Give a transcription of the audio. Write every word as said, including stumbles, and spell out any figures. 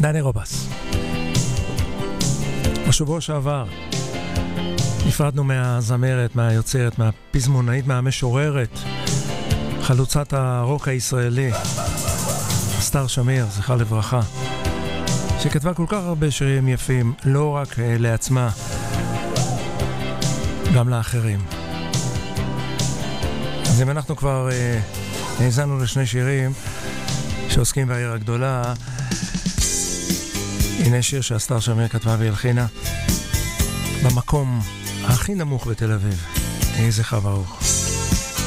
דני רובס. בשבוע שעבר נפרדנו מהזמרת, מהיוצרת, מהפזמונאית, מהמשוררת, חלוצת הרוק הישראלי, סטאר שמיר, זכרה לברכה, שכתבה כל כך הרבה שירים יפים, לא רק לעצמה, גם לאחרים. אז אם אנחנו כבר אה, נאזנו לשני שירים שעוסקים בעיר הגדולה, הנה שיר שהסטאר שמיר כתבה והלחינה במקום הכי נמוך בתל אביב. יהי זכרה ברוך.